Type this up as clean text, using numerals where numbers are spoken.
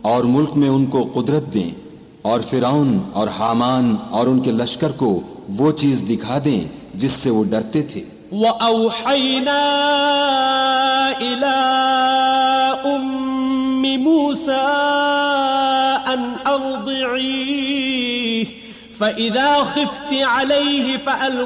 और मुल्क में उनको कुदरत दें और फिरौन और हामान और उनके लश्कर को वो चीज दिखा दें जिससे वो डरते थे। वअौहैना इला उम्मी मूसा अन अर्दिई फइज़ा खिफ्ति अलैहि